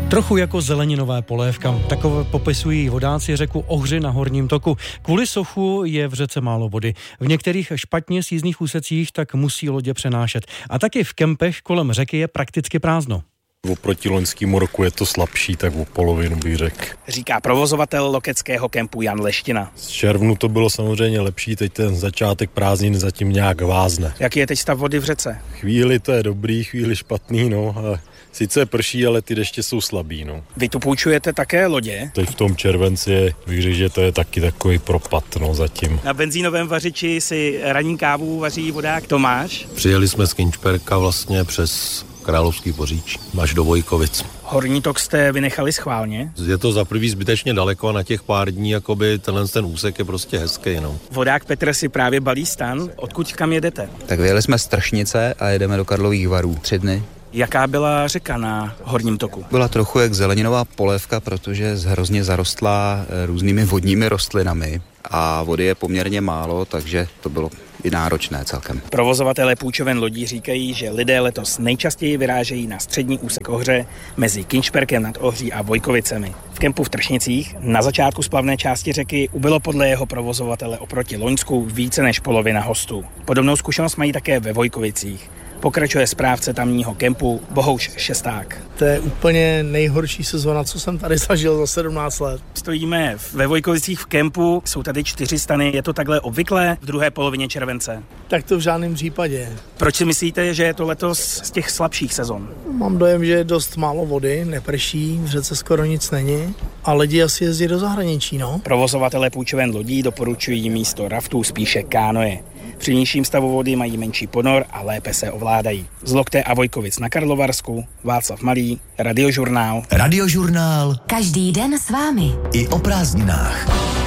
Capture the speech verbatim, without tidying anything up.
Trochu jako zeleninové polévka, takové popisují vodáci řeku Ohři na horním toku. Kvůli sochu je v řece málo vody. V některých špatně sjízdných úsecích tak musí lodě přenášet. A taky v kempech kolem řeky je prakticky prázdno. Oproti loňskému roku je to slabší, tak o polovinu bych řekl. Říká provozovatel lokeckého kempu Jan Leština. Z červnu to bylo samozřejmě lepší, teď ten začátek prázdnin zatím nějak vázne. Jaký je teď stav vody v řece? Chvíli to je dobrý, chvíli špatný, no. A sice prší, ale ty deště jsou slabý, no. Vy tu půjčujete také lodě? Teď v tom červenci je, bych řekl, že to je taky takový propad, no, zatím. Na benzínovém vařiči si ranní kávu vaří vodák Tomáš. Přijeli jsme z Kinčperka vlastně přes Královský Poříč až do Vojkovic. Horní tok jste vynechali schválně? Je to za prvý zbytečně daleko a na těch pár dní jakoby tenhle ten úsek je prostě hezký, no. Vodák Petr si právě balí stan. Odkud kam jedete? Tak vyjeli jsme z Tršnice a jedeme do Karlových Varů. Tři dny. Jaká byla řeka na horním toku? Byla trochu jak zeleninová polévka, protože hrozně zarostlá různými vodními rostlinami a vody je poměrně málo, takže to bylo i náročné celkem. Provozovatelé půjčoven lodí říkají, že lidé letos nejčastěji vyrážejí na střední úsek Ohře mezi Kinčperkem nad Ohří a Vojkovicemi. V kempu v Tršnicích na začátku splavné části řeky ubylo podle jeho provozovatele oproti loňsku více než polovina hostů. Podobnou zkušenost mají také ve Vojkovicích. Pokračuje správce tamního kempu Bohuš Šesták. To je úplně nejhorší sezóna, co jsem tady zažil za sedmnáct let. Stojíme ve Vojkovicích v kempu, jsou tady čtyři stany, je to takhle obvyklé v druhé polovině července? Tak to v žádném případě. Proč si myslíte, že je to letos z těch slabších sezon? Mám dojem, že je dost málo vody, neprší, v řece skoro nic není a lidi asi jezdí do zahraničí, no. Provozovatelé půjčoven lodí doporučují místo raftů spíše kánoje. Při nižším stavu vody mají menší ponor a lépe se ovládají. Z Lokte a Vojkovic na Karlovarsku, Václav Malý, Radiožurnál. Radiožurnál. Každý den s vámi. I o prázdninách.